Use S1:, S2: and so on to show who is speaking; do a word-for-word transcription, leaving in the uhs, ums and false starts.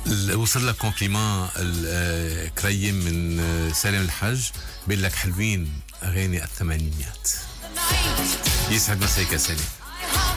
S1: وصل لك كومبليمون كريم من سالم الحج، بيقول لك حلوين اغاني الثمانينيات. يسعد مساك يا سالم.